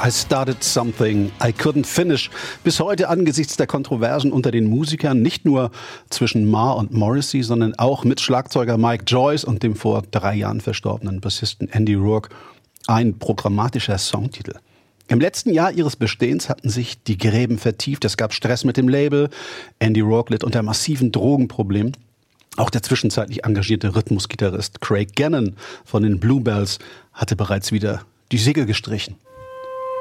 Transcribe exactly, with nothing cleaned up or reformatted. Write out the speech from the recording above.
I started something I couldn't finish. Bis heute angesichts der Kontroversen unter den Musikern, nicht nur zwischen Marr und Morrissey, sondern auch mit Schlagzeuger Mike Joyce und dem vor drei Jahren verstorbenen Bassisten Andy Rourke, ein programmatischer Songtitel. Im letzten Jahr ihres Bestehens hatten sich die Gräben vertieft. Es gab Stress mit dem Label. Andy Rourke litt unter massiven Drogenproblemen. Auch der zwischenzeitlich engagierte Rhythmusgitarrist Craig Gannon von den Bluebells hatte bereits wieder die Segel gestrichen.